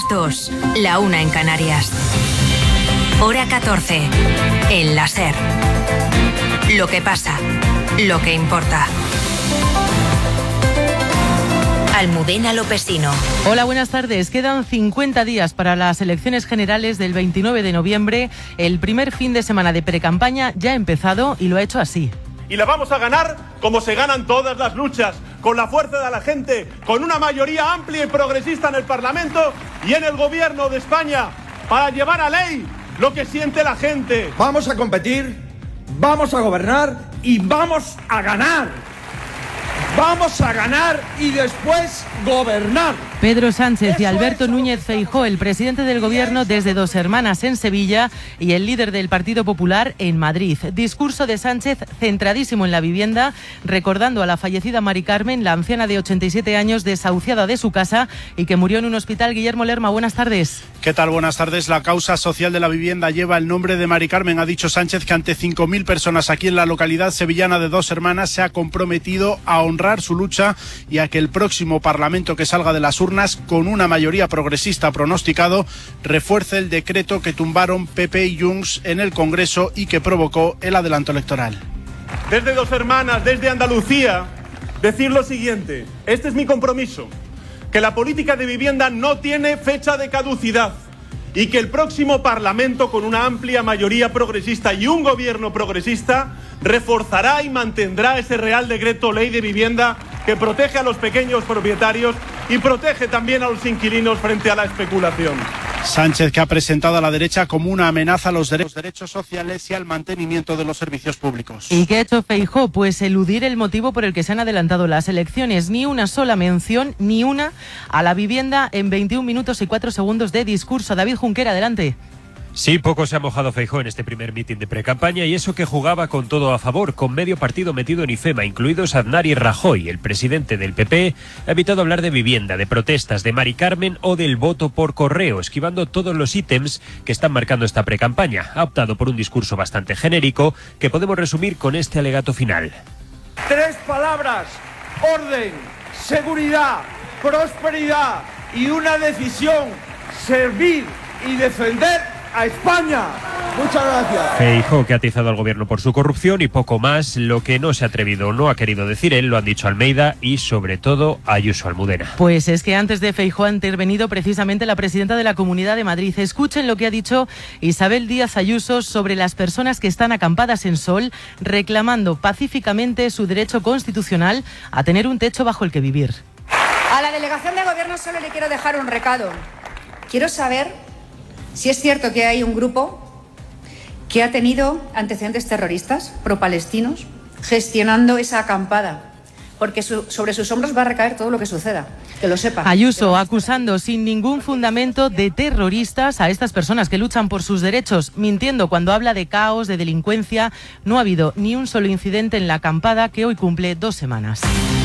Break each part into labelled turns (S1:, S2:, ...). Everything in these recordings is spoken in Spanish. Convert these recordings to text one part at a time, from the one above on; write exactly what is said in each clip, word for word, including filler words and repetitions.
S1: dos, la una en Canarias. Hora catorce, en la SER. Lo que pasa, lo que importa. Almudena Lopesino.
S2: Hola, buenas tardes. Quedan cincuenta días para las elecciones generales del veintinueve de noviembre. El primer fin de semana de precampaña ya ha empezado y lo ha hecho así.
S3: Y la vamos a ganar como se ganan todas las luchas, con la fuerza de la gente, con una mayoría amplia y progresista en el Parlamento y en el Gobierno de España, para llevar a ley lo que siente la gente.
S4: Vamos a competir, vamos a gobernar y vamos a ganar. Vamos a ganar y después gobernar.
S2: Pedro Sánchez y Alberto Núñez Feijóo, el presidente del Gobierno desde Dos Hermanas en Sevilla y el líder del Partido Popular en Madrid. Discurso de Sánchez centradísimo en la vivienda, recordando a la fallecida Mari Carmen, la anciana de ochenta y siete años desahuciada de su casa y que murió en un hospital. Guillermo Lerma, buenas tardes.
S5: ¿Qué tal? Buenas tardes. La causa social de la vivienda lleva el nombre de Mari Carmen. Ha dicho Sánchez que ante cinco mil personas aquí en la localidad sevillana de Dos Hermanas se ha comprometido a honrar su lucha y a que el próximo Parlamento que salga de las urnas con una mayoría progresista pronosticado refuerce el decreto que tumbaron P P y Junts en el Congreso y que provocó el adelanto electoral.
S3: Desde Dos Hermanas, desde Andalucía, decir lo siguiente: este es mi compromiso, que la política de vivienda no tiene fecha de caducidad y que el próximo Parlamento, con una amplia mayoría progresista y un gobierno progresista, reforzará y mantendrá ese Real Decreto Ley de Vivienda que protege a los pequeños propietarios y protege también a los inquilinos frente a la especulación.
S5: Sánchez, que ha presentado a la derecha como una amenaza a los derechos sociales y al mantenimiento de los servicios públicos.
S2: ¿Y qué ha hecho Feijóo? Pues eludir el motivo por el que se han adelantado las elecciones. Ni una sola mención, ni una, a la vivienda en veintiún minutos y cuatro segundos de discurso. David Junquera, adelante.
S6: Sí, poco se ha mojado Feijóo en este primer mitin de precampaña y eso que jugaba con todo a favor, con medio partido metido en IFEMA, incluidos Aznar y Rajoy. El presidente del P P ha evitado hablar de vivienda, de protestas, de Mari Carmen o del voto por correo, esquivando todos los ítems que están marcando esta precampaña. Ha optado por un discurso bastante genérico que podemos resumir con este alegato final.
S4: Tres palabras: orden, seguridad, prosperidad y una decisión: servir y defender a España. Muchas gracias.
S6: Feijóo, que ha atizado al gobierno por su corrupción y poco más. Lo que no se ha atrevido o no ha querido decir él, lo han dicho Almeida y sobre todo Ayuso Almudena.
S2: Pues es que antes de Feijóo ha intervenido precisamente la presidenta de la Comunidad de Madrid. Escuchen lo que ha dicho Isabel Díaz Ayuso sobre las personas que están acampadas en Sol reclamando pacíficamente su derecho constitucional a tener un techo bajo el que vivir.
S7: A la delegación de gobierno solo le quiero dejar un recado. Quiero saber si es cierto que hay un grupo que ha tenido antecedentes terroristas pro-palestinos gestionando esa acampada, porque su, sobre sus hombros va a recaer todo lo que suceda, que lo sepa.
S2: Ayuso acusando sin ningún fundamento de terroristas a estas personas que luchan por sus derechos, mintiendo cuando habla de caos, de delincuencia. No ha habido ni un solo incidente en la acampada que hoy cumple dos semanas.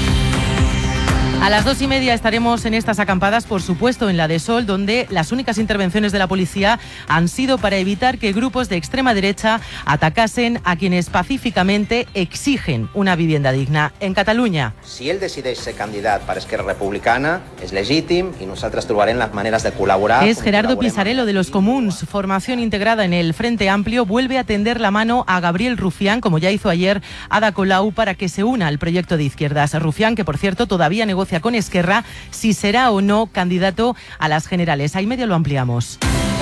S2: A las dos y media estaremos en estas acampadas, por supuesto en la de Sol, donde las únicas intervenciones de la policía han sido para evitar que grupos de extrema derecha atacasen a quienes pacíficamente exigen una vivienda digna. En Catalunya.
S8: Si ell decideix ser candidat per Esquerra Republicana, és legítim i nosaltres trobarem las maneras de colaborar.
S2: Es Gerardo Pisarello de los Comuns, formación integrada en el Frente Amplio, vuelve a tender la mano a Gabriel Rufián, como ya hizo ayer Ada Colau, para que se una al proyecto de izquierdas. Rufián, que por cierto todavía negocia con Esquerra si será o no candidato a las generales. Ahí medio lo ampliamos.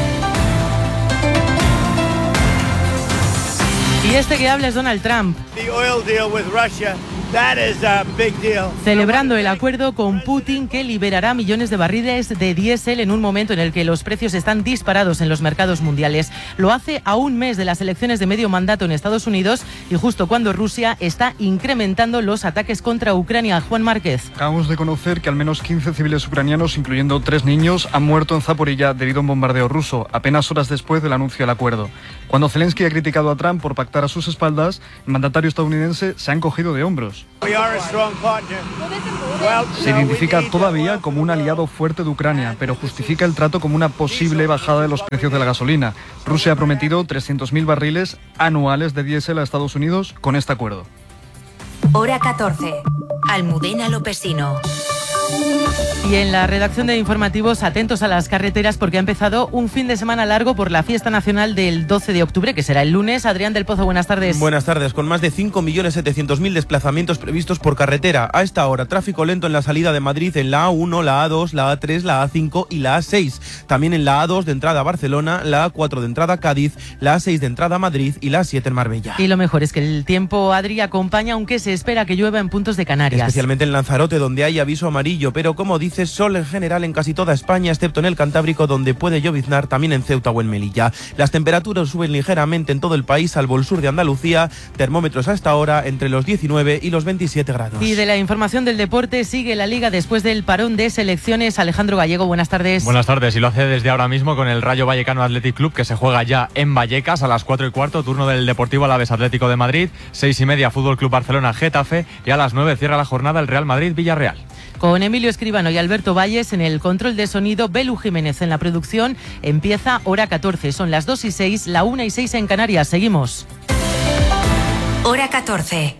S2: Y este que habla es Donald Trump.
S9: The oil deal with Russia. That is a big deal.
S2: Celebrando el acuerdo con Putin que liberará millones de barriles de diésel en un momento en el que los precios están disparados en los mercados mundiales. Lo hace a un mes de las elecciones de medio mandato en Estados Unidos y justo cuando Rusia está incrementando los ataques contra Ucrania. Juan Márquez.
S10: Acabamos de conocer que al menos quince civiles ucranianos, incluyendo tres niños, han muerto en Zaporilla debido a un bombardeo ruso, apenas horas después del anuncio del acuerdo. Cuando Zelensky ha criticado a Trump por pactar a sus espaldas, el mandatario estadounidense se ha encogido de hombros. Se identifica todavía como un aliado fuerte de Ucrania, pero justifica el trato como una posible bajada de los precios de la gasolina. Rusia ha prometido trescientos mil barriles anuales de diésel a Estados Unidos con este acuerdo.
S1: Hora catorce. Almudena Lopesino.
S2: Y en la redacción de informativos, atentos a las carreteras porque ha empezado un fin de semana largo por la fiesta nacional del doce de octubre, que será el lunes. Adrián del Pozo, buenas tardes.
S11: Buenas tardes. Con más de cinco millones setecientos mil desplazamientos previstos por carretera. A esta hora, tráfico lento en la salida de Madrid en la A uno, la A dos, la A tres, la A cinco y la A seis. También en la A dos de entrada a Barcelona, la A cuatro de entrada a Cádiz, la A seis de entrada a Madrid y la A siete en Marbella.
S2: Y lo mejor es que el tiempo, Adri, acompaña, aunque se espera que llueva en puntos de Canarias.
S11: Especialmente en Lanzarote, donde hay aviso amarillo, pero como dices, sol en general en casi toda España, excepto en el Cantábrico, donde puede lloviznar, también en Ceuta o en Melilla. Las temperaturas suben ligeramente en todo el país, salvo el sur de Andalucía. Termómetros a esta hora entre los diecinueve y los veintisiete grados.
S2: Y de la información del deporte, sigue la Liga después del parón de selecciones. Alejandro Gallego, buenas tardes.
S12: Buenas tardes, y lo hace desde ahora mismo con el Rayo Vallecano Athletic Club, que se juega ya en Vallecas a las cuatro y cuarto, turno del Deportivo Alavés Atlético de Madrid, seis y media Fútbol Club Barcelona Getafe, y a las nueve cierra la jornada el Real Madrid Villarreal.
S2: Con Emilio Escribano y Alberto Valles en el control de sonido, Belu Jiménez en la producción. Empieza hora catorce, son las dos y seis, la una y seis en Canarias. Seguimos.
S1: Hora catorce.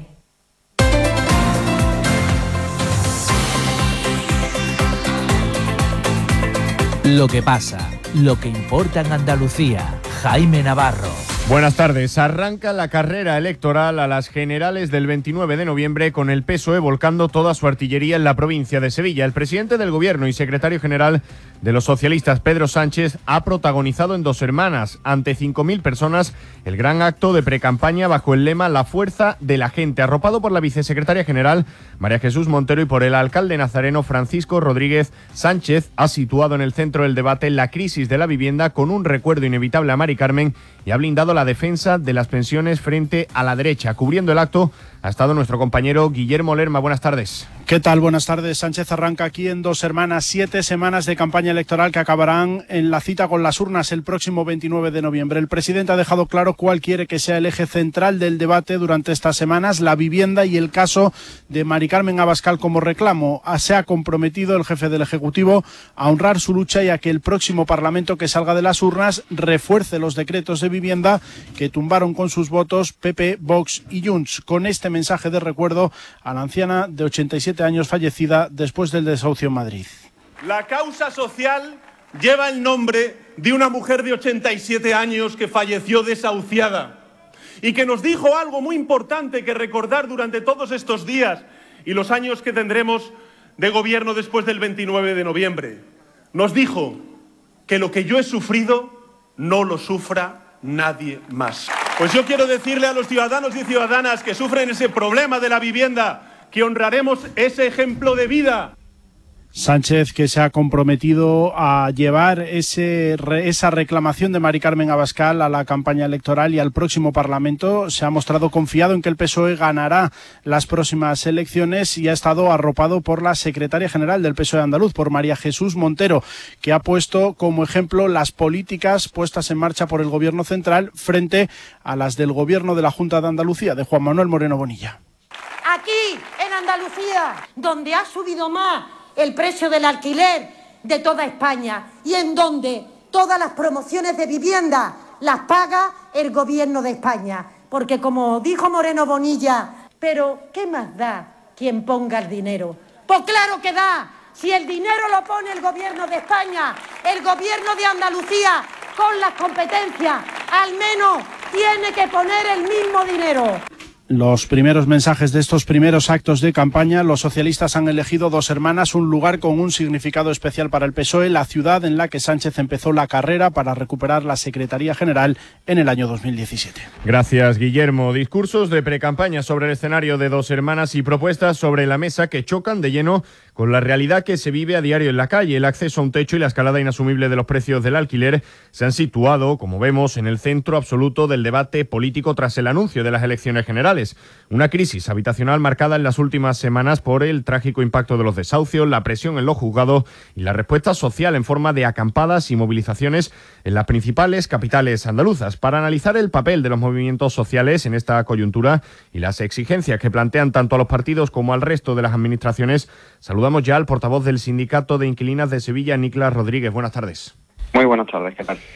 S13: Lo que pasa, lo que importa en Andalucía. Jaime Navarro.
S14: Buenas tardes. Arranca la carrera electoral a las generales del veintinueve de noviembre con el P S O E volcando toda su artillería en la provincia de Sevilla. El presidente del Gobierno y secretario general de los socialistas, Pedro Sánchez, ha protagonizado en Dos Hermanas, ante cinco mil personas, el gran acto de precampaña bajo el lema La fuerza de la gente, arropado por la vicesecretaria general, María Jesús Montero, y por el alcalde nazareno, Francisco Rodríguez. Sánchez ha situado en el centro del debate la crisis de la vivienda con un recuerdo inevitable a Mari Carmen y ha blindado la defensa de las pensiones frente a la derecha. Cubriendo el acto ha estado nuestro compañero Guillermo Lerma. Buenas tardes.
S5: ¿Qué tal? Buenas tardes. Sánchez arranca aquí en Dos Hermanas siete semanas de campaña electoral que acabarán en la cita con las urnas el próximo veintinueve de noviembre. El presidente ha dejado claro cuál quiere que sea el eje central del debate durante estas semanas: la vivienda y el caso de Mari Carmen Abascal como reclamo. Se ha comprometido el jefe del Ejecutivo a honrar su lucha y a que el próximo Parlamento que salga de las urnas refuerce los decretos de vivienda que tumbaron con sus votos P P, Vox y Junts. Con este mensaje de recuerdo a la anciana de ochenta y siete años fallecida después del desahucio en Madrid.
S3: La causa social lleva el nombre de una mujer de ochenta y siete años que falleció desahuciada y que nos dijo algo muy importante que recordar durante todos estos días y los años que tendremos de gobierno después del veintinueve de noviembre. Nos dijo que lo que yo he sufrido no lo sufra nadie más. Pues yo quiero decirle a los ciudadanos y ciudadanas que sufren ese problema de la vivienda que honraremos ese ejemplo de vida.
S5: Sánchez, que se ha comprometido a llevar ese, esa reclamación de Mari Carmen Abascal a la campaña electoral y al próximo Parlamento, se ha mostrado confiado en que el P S O E ganará las próximas elecciones y ha estado arropado por la secretaria general del P S O E andaluz, por María Jesús Montero, que ha puesto como ejemplo las políticas puestas en marcha por el Gobierno central frente a las del Gobierno de la Junta de Andalucía, de Juan Manuel Moreno Bonilla.
S15: Aquí, en Andalucía, donde ha subido más el precio del alquiler de toda España y en donde todas las promociones de vivienda las paga el Gobierno de España. Porque como dijo Moreno Bonilla, pero ¿qué más da quien ponga el dinero? Pues claro que da. Si el dinero lo pone el Gobierno de España, el Gobierno de Andalucía, con las competencias, al menos tiene que poner el mismo dinero.
S5: Los primeros mensajes de estos primeros actos de campaña, los socialistas han elegido Dos Hermanas, un lugar con un significado especial para el P S O E, la ciudad en la que Sánchez empezó la carrera para recuperar la Secretaría General en el año dos mil diecisiete.
S14: Gracias, Guillermo. Discursos de precampaña sobre el escenario de Dos Hermanas y propuestas sobre la mesa que chocan de lleno con la realidad que se vive a diario en la calle. El acceso a un techo y la escalada inasumible de los precios del alquiler se han situado, como vemos, en el centro absoluto del debate político tras el anuncio de las elecciones generales. Una crisis habitacional marcada en las últimas semanas por el trágico impacto de los desahucios, la presión en los juzgados y la respuesta social en forma de acampadas y movilizaciones en las principales capitales andaluzas. Para analizar el papel de los movimientos sociales en esta coyuntura y las exigencias que plantean tanto a los partidos como al resto de las administraciones, saludamos ya al portavoz del Sindicato de Inquilinas de Sevilla, Niklas Rodríguez. Buenas tardes.
S16: Muy buenas tardes, ¿qué tal?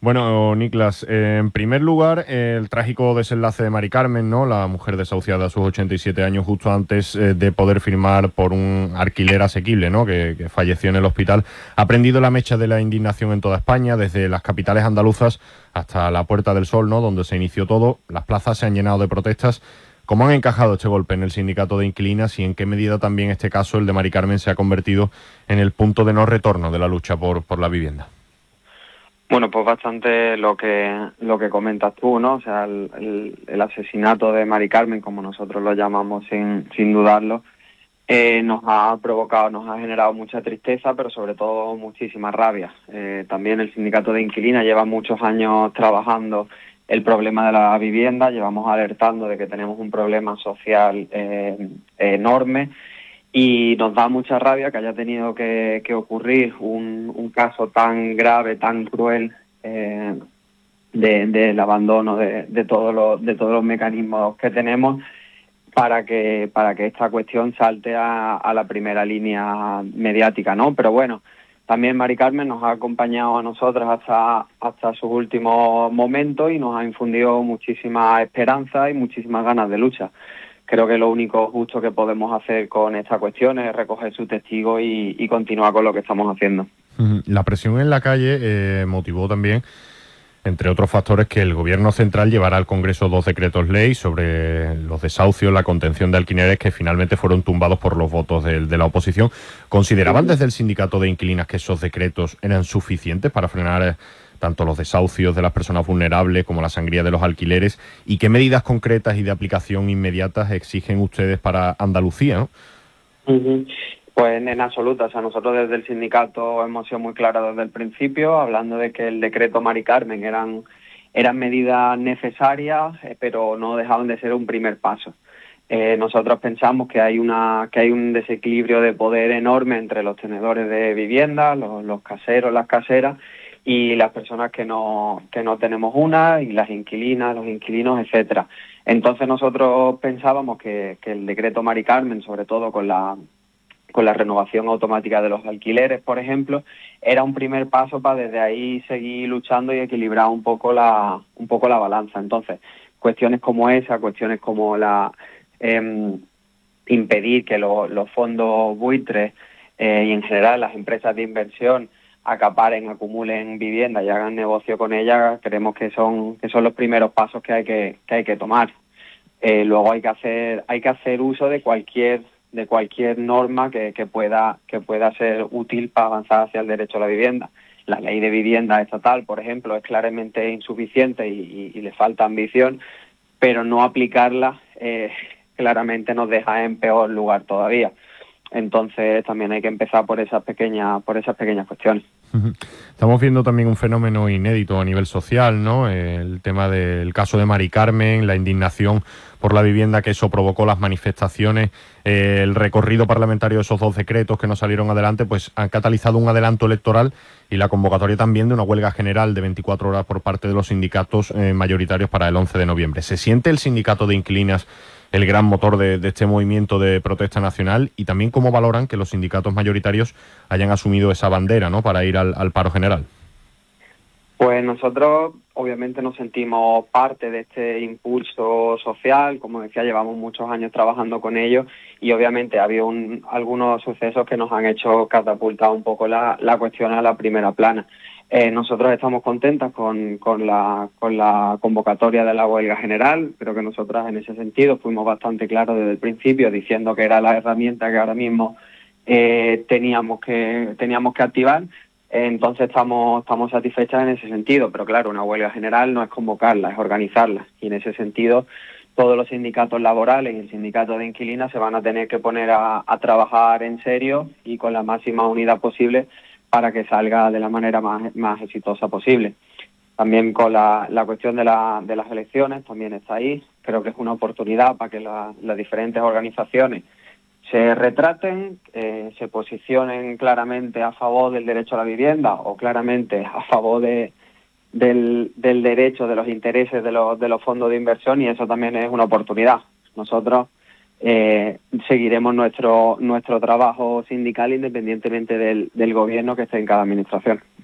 S14: Bueno, Niklas, eh, en primer lugar, eh, el trágico desenlace de Mari Carmen, ¿no? La mujer desahuciada a sus ochenta y siete años justo antes eh, de poder firmar por un alquiler asequible, ¿no? Que, que falleció en el hospital. Ha prendido la mecha de la indignación en toda España, desde las capitales andaluzas hasta la Puerta del Sol, ¿no? Donde se inició todo. Las plazas se han llenado de protestas. ¿Cómo han encajado este golpe en el sindicato de inquilinas y en qué medida también este caso, el de Mari Carmen, se ha convertido en el punto de no retorno de la lucha por, por la vivienda?
S16: Bueno, pues bastante lo que lo que comentas tú, ¿no? O sea, el, el, el asesinato de Mari Carmen, como nosotros lo llamamos sin, sin dudarlo, eh, nos ha provocado, nos ha generado mucha tristeza, pero sobre todo muchísima rabia. Eh, también el sindicato de inquilinas lleva muchos años trabajando el problema de la vivienda, llevamos alertando de que tenemos un problema social eh, enorme. Y nos da mucha rabia que haya tenido que, que ocurrir un, un caso tan grave, tan cruel, eh, de, del abandono de, de, todos los, de todos los mecanismos que tenemos para que para que esta cuestión salte a, a la primera línea mediática, ¿no? Pero bueno, también Mari Carmen nos ha acompañado a nosotras hasta, hasta sus últimos momentos y nos ha infundido muchísima esperanza y muchísimas ganas de lucha. Creo que lo único justo que podemos hacer con esta cuestión es recoger su testigo y, y continuar con lo que estamos haciendo.
S14: La presión en la calle eh, motivó también, entre otros factores, que el Gobierno central llevara al Congreso dos decretos ley sobre los desahucios, la contención de alquileres, que finalmente fueron tumbados por los votos de, de la oposición. ¿Consideraban desde el sindicato de inquilinas que esos decretos eran suficientes para frenar eh, tanto los desahucios de las personas vulnerables como la sangría de los alquileres? ¿Y qué medidas concretas y de aplicación inmediatas exigen ustedes para Andalucía, ¿no?
S16: Uh-huh. Pues en absoluto, o sea, nosotros desde el sindicato hemos sido muy claros desde el principio, hablando de que el decreto Mari Carmen eran, eran medidas necesarias, eh, pero no dejaban de ser un primer paso. Eh, nosotros pensamos que hay una que hay un desequilibrio de poder enorme entre los tenedores de vivienda, los, los caseros, las caseras, y las personas que no que no tenemos una, y las inquilinas, los inquilinos, etcétera. Entonces nosotros pensábamos que, que el decreto Mari Carmen, sobre todo con la con la renovación automática de los alquileres, por ejemplo, era un primer paso para desde ahí seguir luchando y equilibrar un poco la un poco la balanza. Entonces, cuestiones como esa, cuestiones como la eh, impedir que lo, los fondos buitres eh, y en general las empresas de inversión acaparen, acumulen vivienda y hagan negocio con ella, creemos que son que son los primeros pasos que hay que que hay que tomar. Eh, luego hay que hacer hay que hacer uso de cualquier de cualquier norma que, que pueda que pueda ser útil para avanzar hacia el derecho a la vivienda. La ley de vivienda estatal, por ejemplo, es claramente insuficiente y, y, y le falta ambición, pero no aplicarla eh, claramente nos deja en peor lugar todavía. Entonces también hay que empezar por esas pequeñas por esas pequeñas cuestiones.
S14: Estamos viendo también un fenómeno inédito a nivel social, ¿no? El tema del caso de Mari Carmen, la indignación por la vivienda que eso provocó, las manifestaciones, eh, el recorrido parlamentario de esos dos decretos que no salieron adelante, pues han catalizado un adelanto electoral y la convocatoria también de una huelga general de veinticuatro horas por parte de los sindicatos eh, mayoritarios para el once de noviembre. ¿Se siente el sindicato de inquilinas el gran motor de, de este movimiento de protesta nacional? Y también cómo valoran que los sindicatos mayoritarios hayan asumido esa bandera, ¿no?, para ir al, al paro general.
S16: Pues nosotros obviamente nos sentimos parte de este impulso social, como decía, llevamos muchos años trabajando con ellos y obviamente ha habido un, algunos sucesos que nos han hecho catapultar un poco la, la cuestión a la primera plana. Eh, nosotros estamos contentas con, con, la, con la convocatoria de la huelga general. Creo que nosotras en ese sentido fuimos bastante claros desde el principio, diciendo que era la herramienta que ahora mismo eh, teníamos que teníamos que activar. Eh, entonces estamos estamos satisfechas en ese sentido, pero claro, una huelga general no es convocarla, es organizarla. Y en ese sentido, todos los sindicatos laborales y el sindicato de inquilinas se van a tener que poner a, a trabajar en serio y con la máxima unidad posible para que salga de la manera más, más exitosa posible. También con la, la cuestión de, la, de las elecciones también está ahí. Creo que es una oportunidad para que la, las diferentes organizaciones se retraten, eh, se posicionen claramente a favor del derecho a la vivienda o claramente a favor de, del, del derecho, de los intereses de los, de los fondos de inversión, y eso también es una oportunidad. Nosotros Eh, seguiremos nuestro nuestro trabajo sindical independientemente del, del gobierno que esté en cada administración.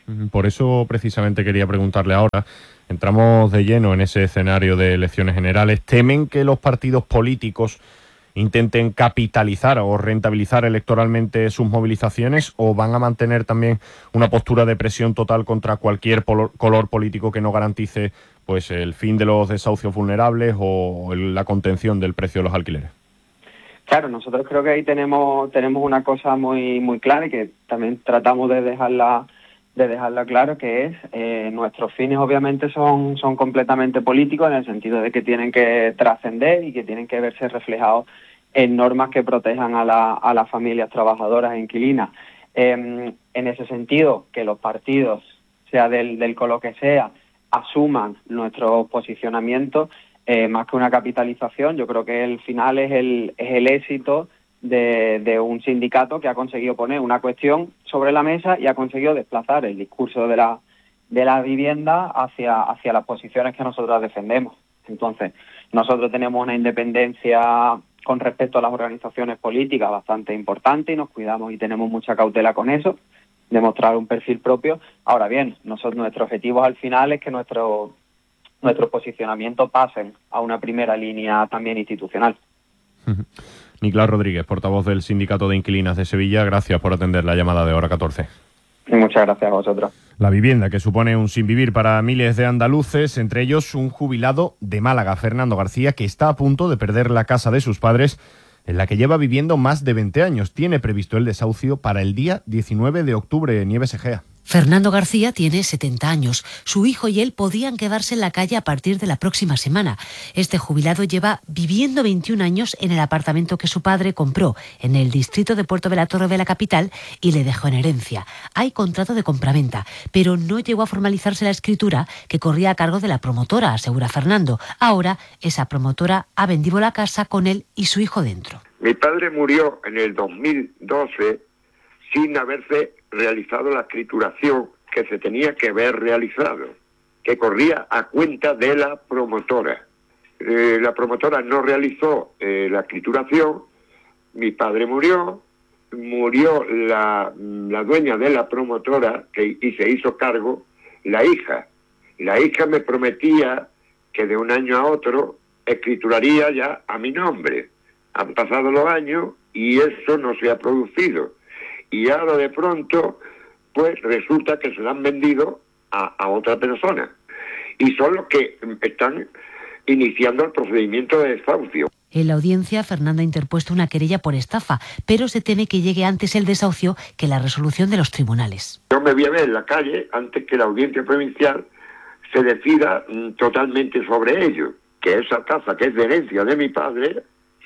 S14: Por eso precisamente quería preguntarle ahora, entramos de lleno en ese escenario de elecciones generales. ¿Temen que los partidos políticos intenten capitalizar o rentabilizar electoralmente sus movilizaciones, o van a mantener también una postura de presión total contra cualquier color político que no garantice pues el fin de los desahucios vulnerables o la contención del precio de los alquileres?
S16: Claro, nosotros creo que ahí tenemos tenemos una cosa muy muy clara y que también tratamos de dejarla de dejarla claro, que es eh, nuestros fines obviamente son son completamente políticos, en el sentido de que tienen que trascender y que tienen que verse reflejados en normas que protejan a, la, a las familias trabajadoras e inquilinas. Eh, en ese sentido, que los partidos, sea del, del color que sea, asuman nuestro posicionamiento, eh, más que una capitalización, yo creo que el final es el, es el éxito de, de un sindicato que ha conseguido poner una cuestión sobre la mesa y ha conseguido desplazar el discurso de la, de la vivienda hacia, hacia las posiciones que nosotros defendemos. Entonces, nosotros tenemos una independencia con respecto a las organizaciones políticas bastante importante y nos cuidamos y tenemos mucha cautela con eso, demostrar un perfil propio. Ahora bien, nosotros, nuestro objetivo al final es que nuestro nuestros posicionamientos pasen a una primera línea también institucional.
S14: Nicolás Rodríguez, portavoz del Sindicato de Inquilinas de Sevilla, gracias por atender la llamada de Hora catorce.
S16: Muchas gracias a vosotros.
S14: La vivienda, que supone un sinvivir para miles de andaluces, entre ellos un jubilado de Málaga, Fernando García, que está a punto de perder la casa de sus padres, en la que lleva viviendo más de veinte años. Tiene previsto el desahucio para el día diecinueve de octubre, Nieves Egea.
S17: Fernando García tiene setenta años. Su hijo y él podían quedarse en la calle a partir de la próxima semana. Este jubilado lleva viviendo veintiún años en el apartamento que su padre compró en el distrito de Puerto de la Torre de la capital y le dejó en herencia. Hay contrato de compraventa, pero no llegó a formalizarse la escritura, que corría a cargo de la promotora, asegura Fernando. Ahora esa promotora ha vendido la casa con él y su hijo dentro.
S18: Mi padre murió en el dos mil doce sin haberse realizado la escrituración que se tenía que haber realizado, que corría a cuenta de la promotora. Eh, la promotora no realizó eh, la escrituración, mi padre murió, murió la, la dueña de la promotora que, y se hizo cargo la hija. La hija me prometía que de un año a otro escrituraría ya a mi nombre. Han pasado los años y eso no se ha producido. Y ahora de pronto, pues resulta que se la han vendido a, a otra persona. Y son los que están iniciando el procedimiento de desahucio.
S17: En la audiencia, Fernando ha interpuesto una querella por estafa, pero se teme que llegue antes el desahucio que la resolución de los tribunales.
S18: Yo me voy a ver en la calle antes que la audiencia provincial se decida mm, totalmente sobre ello. Que esa casa, que es de herencia de mi padre,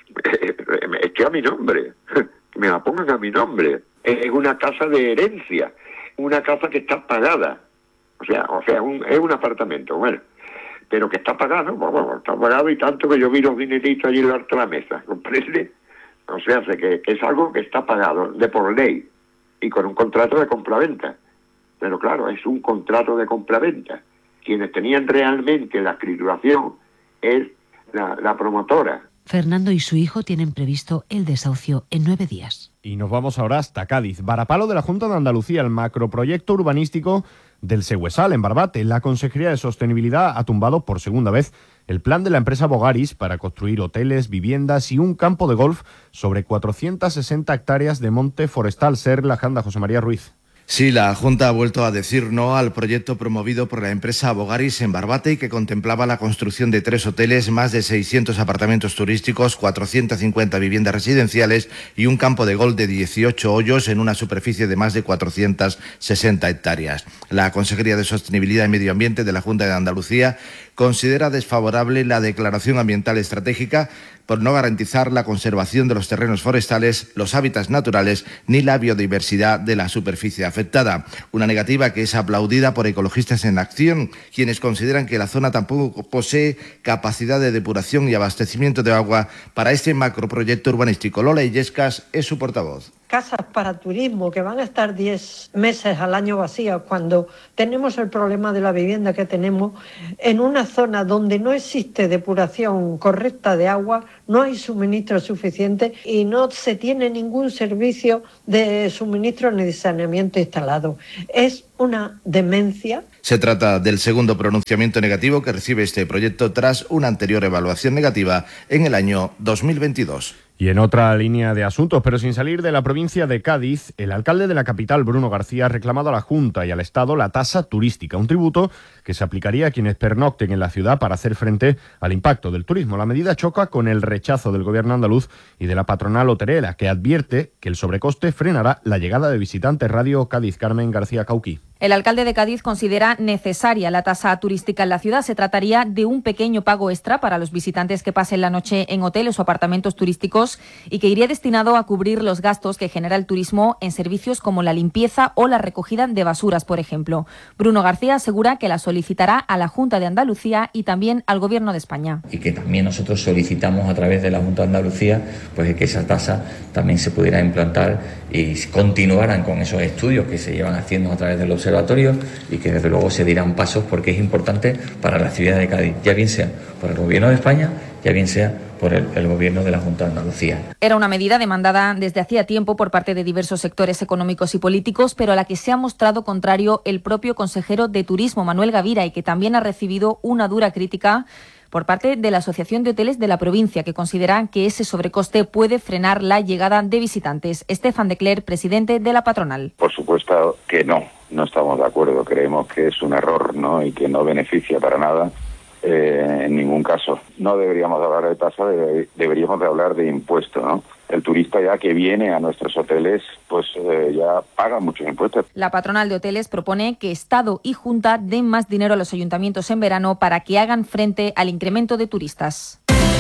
S18: esté a mi nombre. Que me la pongan a mi nombre. Es una casa de herencia, una casa que está pagada, o sea, o sea, un, es un apartamento, bueno, pero que está pagado, pues, bueno, está pagado y tanto que yo vi los dineritos allí delante de la mesa, ¿comprende? O sea, sé que, que es algo que está pagado de por ley y con un contrato de compraventa, pero claro, es un contrato de compraventa. Quienes tenían realmente la escrituración es la, la promotora.
S17: Fernando y su hijo tienen previsto el desahucio en nueve días.
S14: Y nos vamos ahora hasta Cádiz. Varapalo de la Junta de Andalucía, el macroproyecto urbanístico del Següesal, en Barbate. La Consejería de Sostenibilidad ha tumbado por segunda vez el plan de la empresa Bogaris para construir hoteles, viviendas y un campo de golf sobre cuatrocientas sesenta hectáreas de monte forestal. Ser la Janda, José María Ruiz.
S19: Sí, la Junta ha vuelto a decir no al proyecto promovido por la empresa Bogaris en Barbate y que contemplaba la construcción de tres hoteles, más de seiscientos apartamentos turísticos, cuatrocientas cincuenta viviendas residenciales y un campo de golf de dieciocho hoyos en una superficie de más de cuatrocientas sesenta hectáreas. La Consejería de Sostenibilidad y Medio Ambiente de la Junta de Andalucía considera desfavorable la declaración ambiental estratégica por no garantizar la conservación de los terrenos forestales, los hábitats naturales ni la biodiversidad de la superficie afectada. Una negativa que es aplaudida por Ecologistas en Acción, quienes consideran que la zona tampoco posee capacidad de depuración y abastecimiento de agua para este macroproyecto urbanístico. Lola Illescas es su portavoz.
S15: casas para turismo que van a estar diez meses al año vacías cuando tenemos el problema de la vivienda que tenemos en una zona donde no existe depuración correcta de agua, no hay suministro suficiente y no se tiene ningún servicio de suministro ni de saneamiento instalado. Es una demencia.
S19: Se trata del segundo pronunciamiento negativo que recibe este proyecto tras una anterior evaluación negativa en el año dos mil veintidós.
S14: Y en otra línea de asuntos, pero sin salir de la provincia de Cádiz, el alcalde de la capital, Bruno García, ha reclamado a la Junta y al Estado la tasa turística, un tributo que se aplicaría a quienes pernocten en la ciudad para hacer frente al impacto del turismo. La medida choca con el rechazo del gobierno andaluz y de la patronal hotelera, que advierte que el sobrecoste frenará la llegada de visitantes. Radio Cádiz, Carmen García Cauquí.
S20: El alcalde de Cádiz considera necesaria la tasa turística en la ciudad. Se trataría de un pequeño pago extra para los visitantes que pasen la noche en hoteles o apartamentos turísticos y que iría destinado a cubrir los gastos que genera el turismo en servicios como la limpieza o la recogida de basuras, por ejemplo. Bruno García asegura que la solicitará a la Junta de Andalucía y también al Gobierno de España.
S21: Y que también nosotros solicitamos a través de la Junta de Andalucía pues que esa tasa también se pudiera implantar y continuaran con esos estudios que se llevan haciendo a través del observatorio y que desde luego se dirán pasos porque es importante para la ciudad de Cádiz, ya bien sea por el Gobierno de España, ya bien sea por el, el Gobierno de la Junta de Andalucía.
S20: Era una medida demandada desde hacía tiempo por parte de diversos sectores económicos y políticos, pero a la que se ha mostrado contrario el propio consejero de Turismo, Manuel Gavira, y que también ha recibido una dura crítica por parte de la Asociación de Hoteles de la provincia, que considera que ese sobrecoste puede frenar la llegada de visitantes. Estefan de Cler, presidente de la patronal.
S22: Por supuesto que no, no estamos de acuerdo. Creemos que es un error, ¿no? Y que no beneficia para nada eh, en ningún caso. No deberíamos de hablar de tasa, de, deberíamos de hablar de impuesto, ¿no? El turista ya que viene a nuestros hoteles, pues eh, ya paga muchos impuestos.
S20: La patronal de hoteles propone que Estado y Junta den más dinero a los ayuntamientos en verano para que hagan frente al incremento de turistas.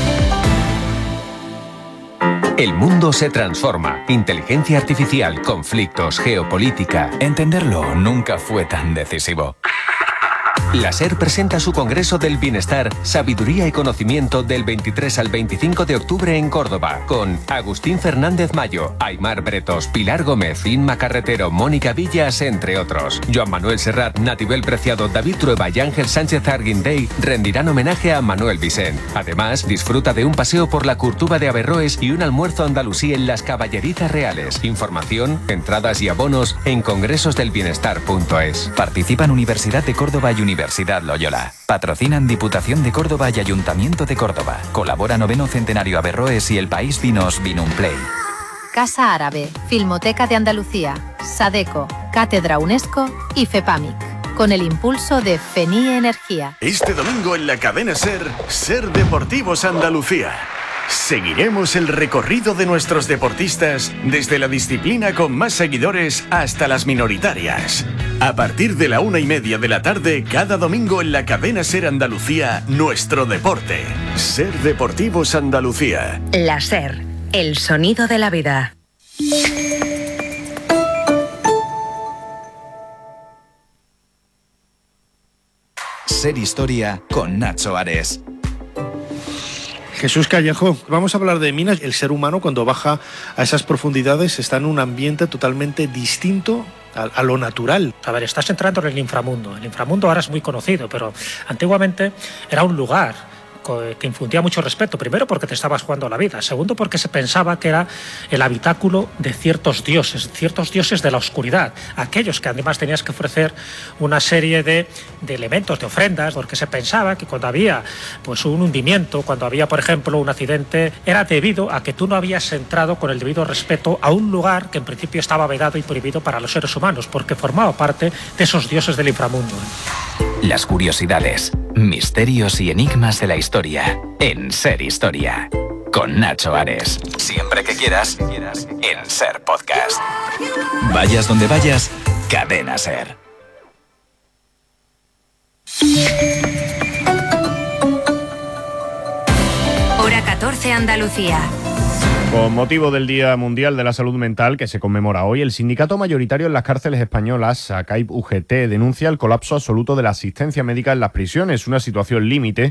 S23: El mundo se transforma. Inteligencia artificial, conflictos, geopolítica. Entenderlo nunca fue tan decisivo. La SER presenta su Congreso del Bienestar, Sabiduría y Conocimiento del veintitrés al veinticinco de octubre en Córdoba, con Agustín Fernández Mayo, Aymar Bretos, Pilar Gómez, Inma Carretero, Mónica Villas, entre otros. Joan Manuel Serrat, Natibel Preciado, David Trueba y Ángel Sánchez Arguindey rendirán homenaje a Manuel Vicent. Además, disfruta de un paseo por la Curtuba de Averroes y un almuerzo andalusí en las Caballerizas Reales. Información, entradas y abonos en congresos del bienestar punto es.
S24: Participan Universidad de Córdoba y Universidad Loyola. Patrocinan Diputación de Córdoba y Ayuntamiento de Córdoba. Colabora Noveno Centenario Averroes y El País Vinos Vinumplay.
S25: Casa Árabe, Filmoteca de Andalucía, Sadeco, Cátedra UNESCO y FEPAMIC. Con el impulso de FENI Energía.
S26: Este domingo en la cadena SER, SER Deportivos Andalucía. Seguiremos el recorrido de nuestros deportistas desde la disciplina con más seguidores hasta las minoritarias. A partir de la una y media de la tarde, cada domingo en la cadena SER Andalucía, nuestro deporte. SER Deportivos Andalucía.
S1: La SER, el sonido de la vida.
S13: SER Historia con Nacho Ares.
S5: Jesús Callejo, vamos a hablar de minas. El ser humano cuando baja a esas profundidades está en un ambiente totalmente distinto a, a lo natural.
S27: A ver, estás entrando en el inframundo. El inframundo ahora es muy conocido, pero antiguamente era un lugar que infundía mucho respeto, primero porque te estabas jugando la vida, segundo porque se pensaba que era el habitáculo de ciertos dioses, ciertos dioses de la oscuridad, aquellos que además tenías que ofrecer una serie de, de elementos, de ofrendas, porque se pensaba que cuando había pues un hundimiento, cuando había por ejemplo un accidente, era debido a que tú no habías entrado con el debido respeto a un lugar que en principio estaba vedado y prohibido para los seres humanos, porque formaba parte de esos dioses del inframundo.
S13: Las curiosidades, misterios y enigmas de la historia en SER Historia con Nacho Ares. Siempre que quieras, en SER Podcast. Vayas donde vayas, Cadena SER.
S1: Hora catorce Andalucía.
S14: Con motivo del Día Mundial de la Salud Mental que se conmemora hoy, el sindicato mayoritario en las cárceles españolas, ACAIP U G T, denuncia el colapso absoluto de la asistencia médica en las prisiones, una situación límite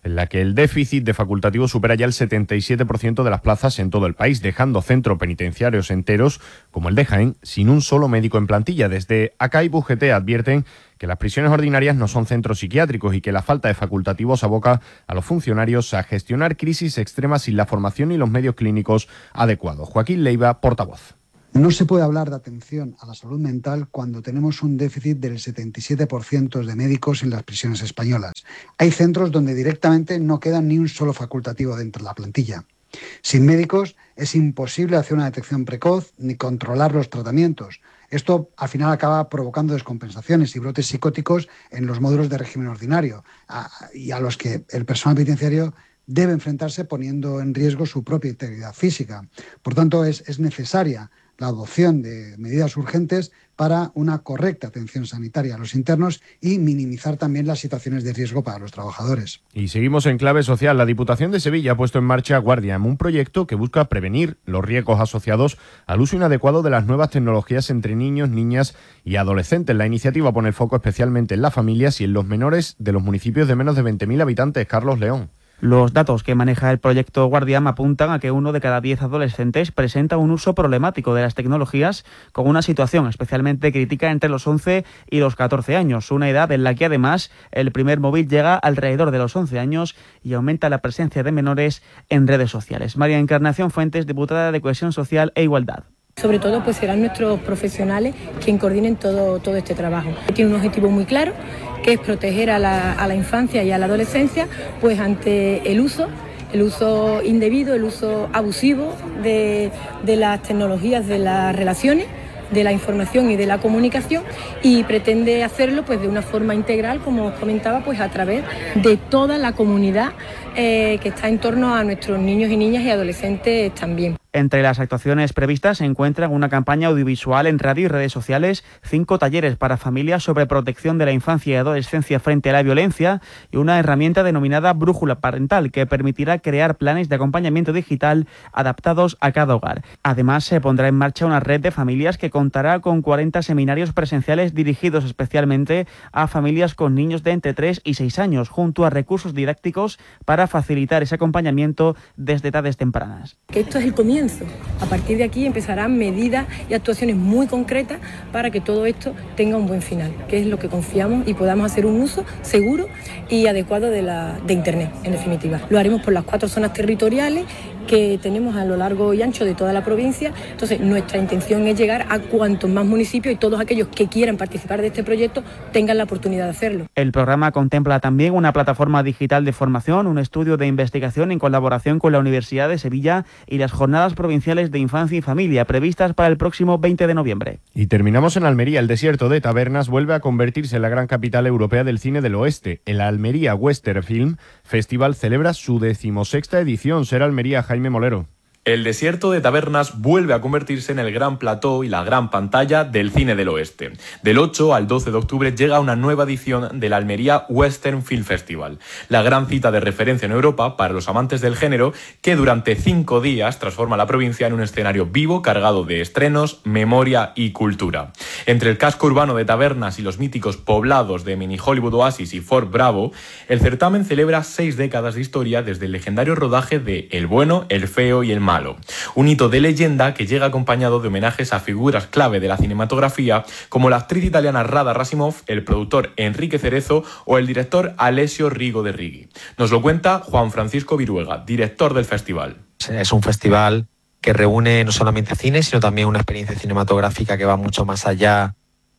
S14: en la que el déficit de facultativos supera ya el setenta y siete por ciento de las plazas en todo el país, dejando centros penitenciarios enteros, como el de Jaén, sin un solo médico en plantilla. Desde ACAI y U G T advierten que las prisiones ordinarias no son centros psiquiátricos y que la falta de facultativos aboca a los funcionarios a gestionar crisis extremas sin la formación y los medios clínicos adecuados. Joaquín Leiva, portavoz.
S4: No se puede hablar de atención a la salud mental cuando tenemos un déficit del setenta y siete por ciento de médicos en las prisiones españolas. Hay centros donde directamente no queda ni un solo facultativo dentro de la plantilla. Sin médicos es imposible hacer una detección precoz ni controlar los tratamientos. Esto al final acaba provocando descompensaciones y brotes psicóticos en los módulos de régimen ordinario a, y a los que el personal penitenciario debe enfrentarse poniendo en riesgo su propia integridad física. Por tanto, es, es necesaria la adopción de medidas urgentes para una correcta atención sanitaria a los internos y minimizar también las situaciones de riesgo para los trabajadores.
S14: Y seguimos en clave social. La Diputación de Sevilla ha puesto en marcha Guardiam, un proyecto que busca prevenir los riesgos asociados al uso inadecuado de las nuevas tecnologías entre niños, niñas y adolescentes. La iniciativa pone el foco especialmente en las familias y en los menores de los municipios de menos de veinte mil habitantes. Carlos León.
S6: Los datos que maneja el proyecto Guardiam apuntan a que uno de cada diez adolescentes presenta un uso problemático de las tecnologías, con una situación especialmente crítica entre los once y los catorce años, una edad en la que además el primer móvil llega alrededor de los once años y aumenta la presencia de menores en redes sociales. María Encarnación Fuentes, diputada de Cohesión Social e Igualdad.
S7: Sobre todo pues serán nuestros profesionales quienes coordinen todo, todo este trabajo. Tiene un objetivo muy claro, que es proteger a la, a la infancia y a la adolescencia pues ante el uso, el uso indebido, el uso abusivo de, de las tecnologías, de las relaciones, de la información y de la comunicación, y pretende hacerlo pues de una forma integral, como os comentaba, pues a través de toda la comunidad eh, que está en torno a nuestros niños y niñas y adolescentes también.
S6: Entre las actuaciones previstas se encuentran una campaña audiovisual en radio y redes sociales, cinco talleres para familias sobre protección de la infancia y adolescencia frente a la violencia y una herramienta denominada Brújula Parental que permitirá crear planes de acompañamiento digital adaptados a cada hogar. Además, se pondrá en marcha una red de familias que contará con cuarenta seminarios presenciales dirigidos especialmente a familias con niños de entre tres y seis años, junto a recursos didácticos para facilitar ese acompañamiento desde edades tempranas.
S7: Esto es el comienzo. A partir de aquí empezarán medidas y actuaciones muy concretas para que todo esto tenga un buen final, que es lo que confiamos, y podamos hacer un uso seguro y adecuado de, la, de Internet, en definitiva. Lo haremos por las cuatro zonas territoriales que tenemos a lo largo y ancho de toda la provincia. Entonces, nuestra intención es llegar a cuantos más municipios, y todos aquellos que quieran participar de este proyecto tengan la oportunidad de hacerlo.
S6: El programa contempla también una plataforma digital de formación, un estudio de investigación en colaboración con la Universidad de Sevilla y las jornadas provinciales de infancia y familia previstas para el próximo veinte de noviembre.
S14: Y terminamos en Almería. El desierto de Tabernas vuelve a convertirse en la gran capital europea del cine del oeste. El Almería Western Film Festival celebra su decimosexta edición. Será Almería, Jaime Molero.
S8: El desierto de Tabernas vuelve a convertirse en el gran plató y la gran pantalla del cine del oeste. Del ocho al doce de octubre llega una nueva edición del Almería Western Film Festival, la gran cita de referencia en Europa para los amantes del género, que durante cinco días transforma la provincia en un escenario vivo cargado de estrenos, memoria y cultura. Entre el casco urbano de Tabernas y los míticos poblados de Mini Hollywood Oasis y Fort Bravo, el certamen celebra seis décadas de historia desde el legendario rodaje de El bueno, el feo y el malo. Un hito de leyenda que llega acompañado de homenajes a figuras clave de la cinematografía como la actriz italiana Rada Rasimov, el productor Enrique Cerezo o el director Alessio Rigo de Righi. Nos lo cuenta Juan Francisco Viruega, director del festival.
S9: Es un festival que reúne no solamente cine, sino también una experiencia cinematográfica que va mucho más allá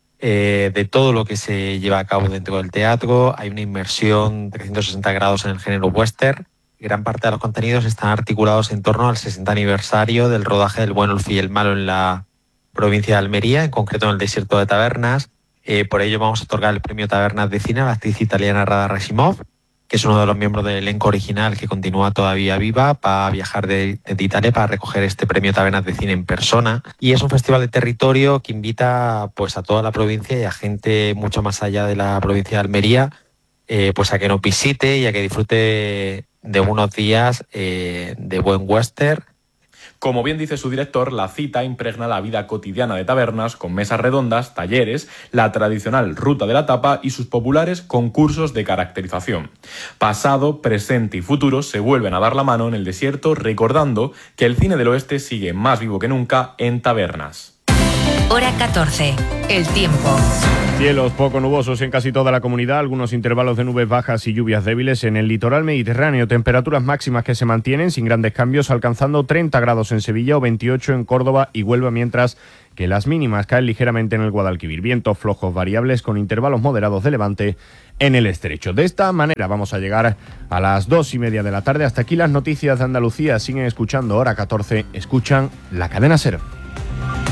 S9: eh, de todo lo que se lleva a cabo dentro del teatro. Hay una inmersión trescientos sesenta grados en el género western. Gran parte de los contenidos están articulados en torno al sesenta aniversario del rodaje del bueno, el feo y el malo en la provincia de Almería, en concreto en el desierto de Tabernas. Eh, por ello vamos a otorgar el premio Tabernas de Cine a la actriz italiana Rada Rasimov, que es uno de los miembros del elenco original que continúa todavía viva, para viajar de, de Italia para recoger este premio Tabernas de Cine en persona. Y es un festival de territorio que invita pues, a toda la provincia y a gente mucho más allá de la provincia de Almería, eh, pues a que nos visite y a que disfrute de unos días eh, de buen western.
S8: Como bien dice su director, la cita impregna la vida cotidiana de Tabernas con mesas redondas, talleres, la tradicional ruta de la tapa y sus populares concursos de caracterización. Pasado, presente y futuro se vuelven a dar la mano en el desierto, recordando que el cine del oeste sigue más vivo que nunca en Tabernas.
S1: Hora catorce. El tiempo.
S14: Cielos poco nubosos en casi toda la comunidad, algunos intervalos de nubes bajas y lluvias débiles en el litoral mediterráneo, temperaturas máximas que se mantienen sin grandes cambios, alcanzando treinta grados en Sevilla o veintiocho en Córdoba y Huelva, mientras que las mínimas caen ligeramente en el Guadalquivir. Vientos flojos variables con intervalos moderados de levante en el estrecho. De esta manera vamos a llegar a las dos y media de la tarde. Hasta aquí las noticias de Andalucía. Siguen escuchando Hora catorce, escuchan la cadena SER.